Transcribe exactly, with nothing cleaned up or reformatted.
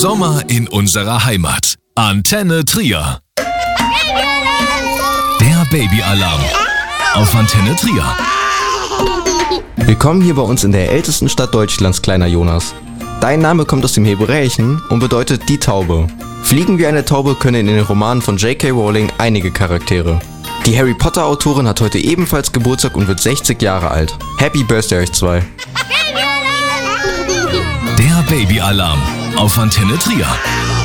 Sommer in unserer Heimat. Antenne Trier. Der Babyalarm auf Antenne Trier. Willkommen hier bei uns in der ältesten Stadt Deutschlands, kleiner Jonas. Dein Name kommt aus dem Hebräischen und bedeutet die Taube. Fliegen wie eine Taube können in den Romanen von J K Rowling einige Charaktere. Die Harry Potter Autorin hat heute ebenfalls Geburtstag und wird sechzig Jahre alt. Happy Birthday euch zwei. Der Babyalarm auf Antenne Trier.